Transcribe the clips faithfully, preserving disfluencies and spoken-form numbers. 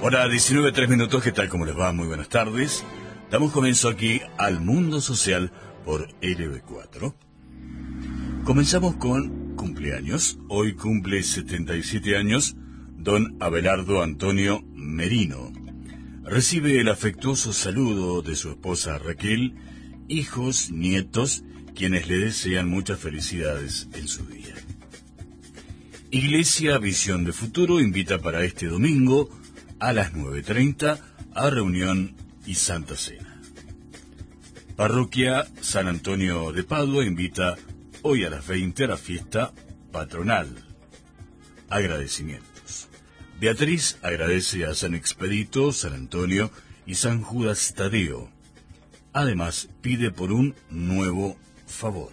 Hora diecinueve, tres minutos, ¿qué tal? ¿Cómo les va? Muy buenas tardes. Damos comienzo aquí al Mundo Social por L B cuatro. Comenzamos con cumpleaños. Hoy cumple setenta y siete años don Abelardo Antonio Merino. Recibe el afectuoso saludo de su esposa Raquel, hijos, nietos, quienes le desean muchas felicidades en su día. Iglesia Visión de Futuro invita para este domingo a las nueve treinta a reunión y Santa Cena. Parroquia San Antonio de Padua invita hoy a las veinte a la fiesta patronal. Agradecimientos. Beatriz agradece a San Expedito, San Antonio y San Judas Tadeo. Además, pide por un nuevo favor.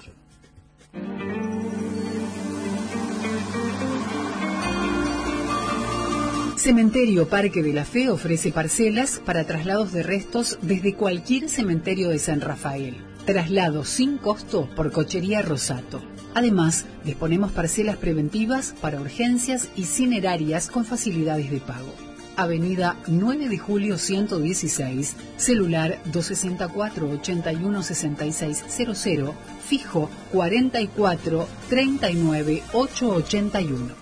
Cementerio Parque de la Fe ofrece parcelas para traslados de restos desde cualquier cementerio de San Rafael. Traslados sin costo por Cochería Rosato. Además, disponemos parcelas preventivas para urgencias y cinerarias con facilidades de pago. Avenida nueve de julio ciento dieciséis, celular dos sesenta y cuatro, ochenta y uno, sesenta y seis cero cero, fijo cuarenta y cuatro, treinta y nueve, ochocientos ochenta y uno.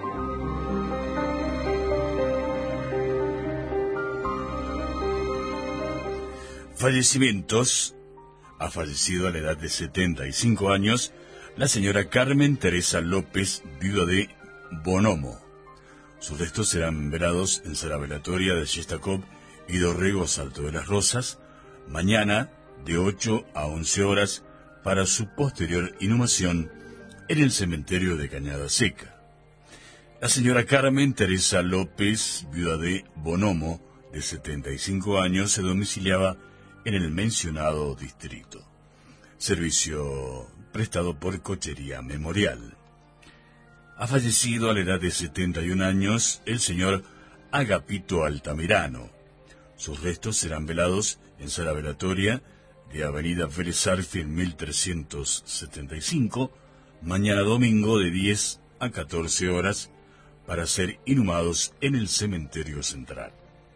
Fallecimientos. Ha fallecido a la edad de setenta y cinco años la señora Carmen Teresa López, viuda de Bonomo. Sus restos serán velados en Sala Velatoria de Shestakov y Dorrego Salto de las Rosas, mañana de ocho a once horas, para su posterior inhumación en el cementerio de Cañada Seca. La señora Carmen Teresa López, viuda de Bonomo, de setenta y cinco años, se domiciliaba en el mencionado distrito. Servicio prestado por Cochería Memorial. Ha fallecido a la edad de setenta y un años el señor Agapito Altamirano. Sus restos serán velados en Sala Velatoria de Avenida Vélez Arfiel mil trescientos setenta y cinco, mañana domingo de diez a catorce horas, para ser inhumados en el cementerio central.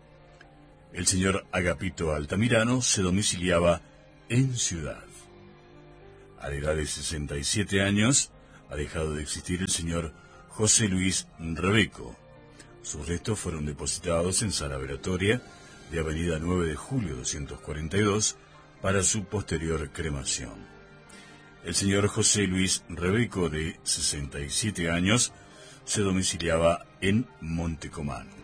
El señor Agapito Altamirano se domiciliaba en Ciudad. A la edad de sesenta y siete años ha dejado de existir el señor José Luis Rebeco. Sus restos fueron depositados en Sala Velatoria de Avenida nueve de julio doscientos cuarenta y dos para su posterior cremación. El señor José Luis Rebeco, de sesenta y siete años, se domiciliaba en Montecomano.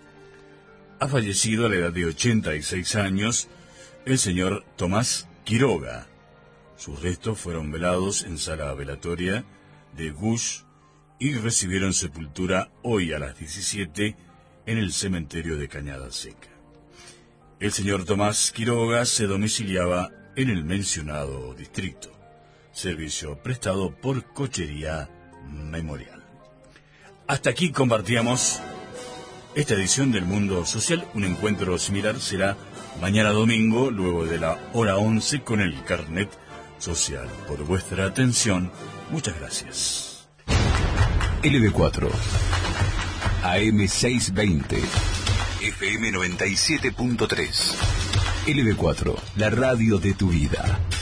Ha fallecido a la edad de ochenta y seis años el señor Tomás Quiroga. Sus restos fueron velados en Sala Velatoria de Gush y recibieron sepultura hoy a las diecisiete en el cementerio de Cañada Seca. El señor Tomás Quiroga se domiciliaba en el mencionado distrito. Servicio prestado por Cochería Memorial. Hasta aquí compartíamos esta edición del Mundo Social. Un encuentro similar será mañana domingo, luego de la hora once, con el Carnet Social. Por vuestra atención, muchas gracias. L B cuatro, A M seiscientos veinte, F M noventa y siete punto tres. L B cuatro, la radio de tu vida.